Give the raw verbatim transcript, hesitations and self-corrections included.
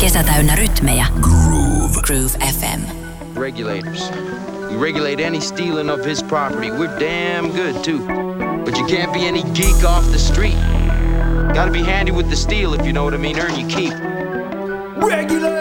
Kesä täynnä rytmejä. Groove. Groove F M. Regulators. We regulate any stealing of his property. We're damn good too. But you can't be any geek off the street. Gotta be handy with the steel if you know what I mean. Earn your keep. Regular.